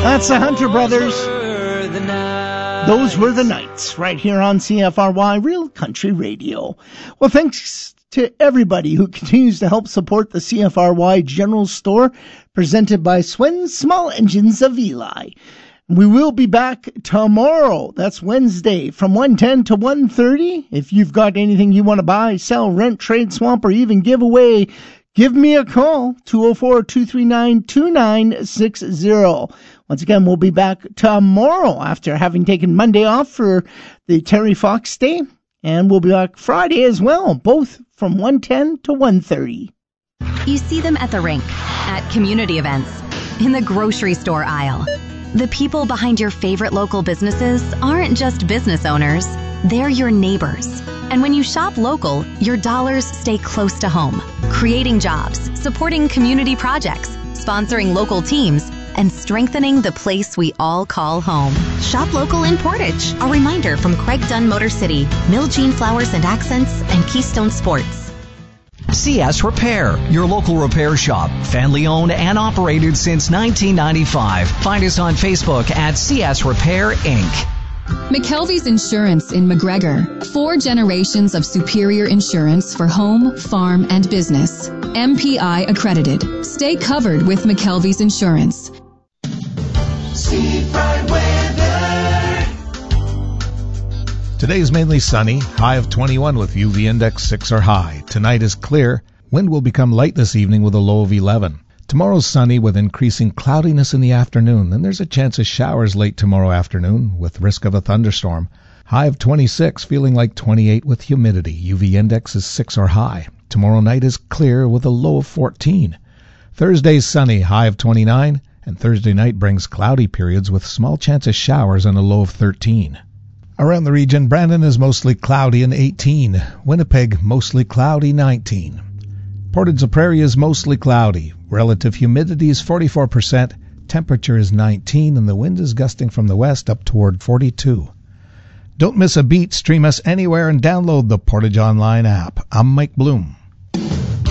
That's the Hunter Brothers. Those were the nights right here on CFRY Real Country Radio. Well, thanks to everybody who continues to help support the CFRY General Store, presented by Swen's Small Engines of Eli. We will be back tomorrow. That's Wednesday from 1:10 to 1:30. If you've got anything you want to buy, sell, rent, trade, swamp, or even give away, give me a call, 204-239-2960. Once again, we'll be back tomorrow after having taken Monday off for the Terry Fox Day. And we'll be back Friday as well, both from 1:10 to 1:30. You see them at the rink, at community events, in the grocery store aisle. The people behind your favorite local businesses aren't just business owners, they're your neighbors. And when you shop local, your dollars stay close to home, creating jobs, supporting community projects, sponsoring local teams, and strengthening the place we all call home. Shop local in Portage. A reminder from Craig Dunn Motor City, Mill Jean Flowers and Accents, and Keystone Sports. CS Repair, your local repair shop. Family owned and operated since 1995. Find us on Facebook at CS Repair, Inc. McKelvey's Insurance in McGregor. 4 generations of superior insurance for home, farm, and business. MPI accredited. Stay covered with McKelvey's Insurance. Seafront weather. Today is mainly sunny, high of 21 with UV index 6 or high. Tonight is clear. Wind will become light this evening with a low of 11. Tomorrow's sunny with increasing cloudiness in the afternoon. Then there's a chance of showers late tomorrow afternoon with risk of a thunderstorm. High of 26, feeling like 28 with humidity. UV index is 6 or high. Tomorrow night is clear with a low of 14. Thursday's sunny, high of 29. And Thursday night brings cloudy periods with small chance of showers and a low of 13. Around the region, Brandon is mostly cloudy and 18. Winnipeg, mostly cloudy, 19. Portage la Prairie is mostly cloudy. Relative humidity is 44%. Temperature is 19, and the wind is gusting from the west up toward 42. Don't miss a beat. Stream us anywhere and download the Portage Online app. I'm Mike Bloom.